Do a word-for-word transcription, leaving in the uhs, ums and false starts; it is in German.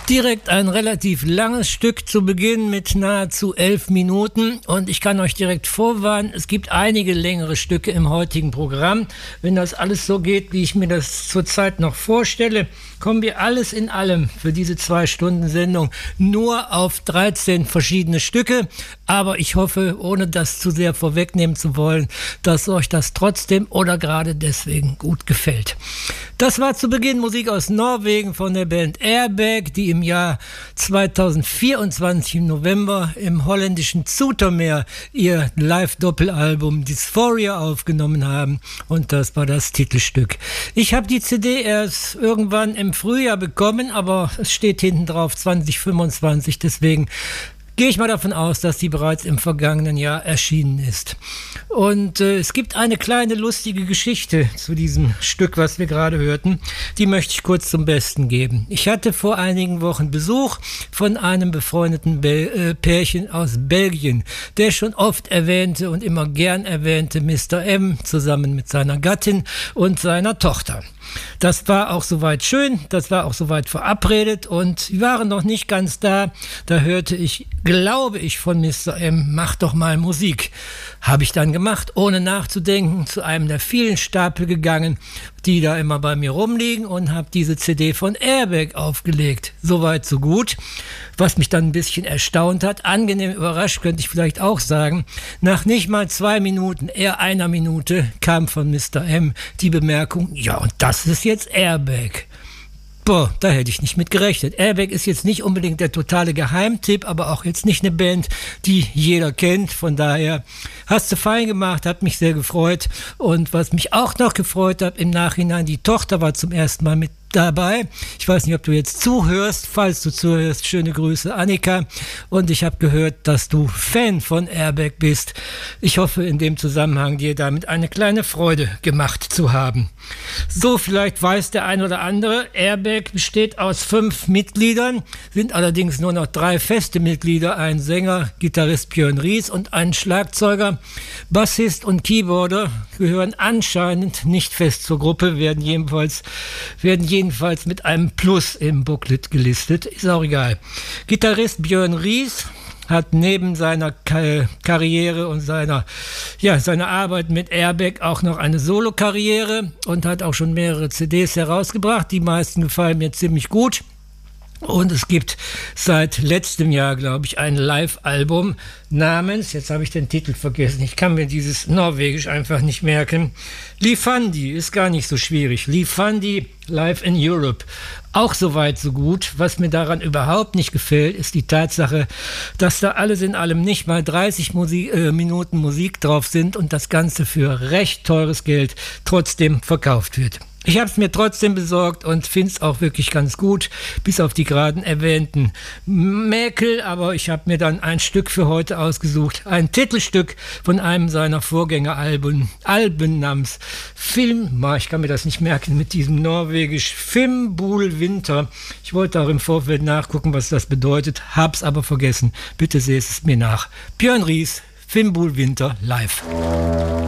Direkt ein relativ langes Stück zu Beginn mit nahezu elf Minuten und ich kann euch direkt vorwarnen, es gibt einige längere Stücke im heutigen Programm. Wenn das alles so geht, wie ich mir das zurzeit noch vorstelle, kommen wir alles in allem für diese zwei Stunden Sendung nur auf dreizehn verschiedene Stücke. Aber ich hoffe, ohne das zu sehr vorwegnehmen zu wollen, dass euch das trotzdem oder gerade deswegen gut gefällt. Das war zu Beginn Musik aus Norwegen von der Band Airbag, die im Jahr zweitausendvierundzwanzig im November im holländischen Zoetermeer ihr Live-Doppelalbum Dysphoria aufgenommen haben und das war das Titelstück. Ich habe die C D erst irgendwann im Frühjahr bekommen, aber es steht hinten drauf zwanzig fünfundzwanzig, deswegen gehe ich mal davon aus, dass die bereits im vergangenen Jahr erschienen ist. Und äh, es gibt eine kleine lustige Geschichte zu diesem Stück, was wir gerade hörten. Die möchte ich kurz zum Besten geben. Ich hatte vor einigen Wochen Besuch von einem befreundeten Be- äh, Pärchen aus Belgien, der schon oft erwähnte und immer gern erwähnte Mister M zusammen mit seiner Gattin und seiner Tochter. Das war auch soweit schön, das war auch soweit verabredet und wir waren noch nicht ganz da. Da hörte ich, glaube ich, von Mister M, mach doch mal Musik. Habe ich dann gemacht, ohne nachzudenken, zu einem der vielen Stapel gegangen, die da immer bei mir rumliegen und habe diese C D von Airbag aufgelegt. Soweit, so gut. Was mich dann ein bisschen erstaunt hat, angenehm überrascht, könnte ich vielleicht auch sagen. Nach nicht mal zwei Minuten, eher einer Minute, kam von Mister M die Bemerkung, ja, und das ist jetzt Airbag. Boah, da hätte ich nicht mit gerechnet. Airbag ist jetzt nicht unbedingt der totale Geheimtipp, aber auch jetzt nicht eine Band, die jeder kennt. Von daher hast du fein gemacht, hat mich sehr gefreut. Und was mich auch noch gefreut hat im Nachhinein, die Tochter war zum ersten Mal mit dabei. Ich weiß nicht, ob du jetzt zuhörst. Falls du zuhörst, schöne Grüße, Annika. Und ich habe gehört, dass du Fan von Airbag bist. Ich hoffe in dem Zusammenhang, dir damit eine kleine Freude gemacht zu haben. So, vielleicht weiß der ein oder andere, Airbag besteht aus fünf Mitgliedern, sind allerdings nur noch drei feste Mitglieder, ein Sänger, Gitarrist Björn Ries und ein Schlagzeuger. Bassist und Keyboarder gehören anscheinend nicht fest zur Gruppe, werden jedenfalls, werden jedenfalls mit einem Plus im Booklet gelistet, ist auch egal. Gitarrist Björn Ries hat neben seiner Ka- Karriere und seiner, ja, seiner Arbeit mit Airbag auch noch eine Solo-Karriere und hat auch schon mehrere C Ds herausgebracht. Die meisten gefallen mir ziemlich gut. Und es gibt seit letztem Jahr, glaube ich, ein Live-Album namens, jetzt habe ich den Titel vergessen, ich kann mir dieses Norwegisch einfach nicht merken, Lifandi, ist gar nicht so schwierig, Lifandi Live in Europe. Auch soweit so gut. Was mir daran überhaupt nicht gefällt, ist die Tatsache, dass da alles in allem nicht mal dreißig Musik, äh, Minuten Musik drauf sind und das Ganze für recht teures Geld trotzdem verkauft wird. Ich habe es mir trotzdem besorgt und finde es auch wirklich ganz gut, bis auf die gerade erwähnten Mäkel, aber ich habe mir dann ein Stück für heute ausgesucht, ein Titelstück von einem seiner Vorgängeralben, Alben namens Film, ich kann mir das nicht merken, mit diesem norwegisch Fimbul Winter. Ich wollte auch im Vorfeld nachgucken, was das bedeutet, hab's aber vergessen. Bitte seht es mir nach. Björn Ries, Fimbul Winter live.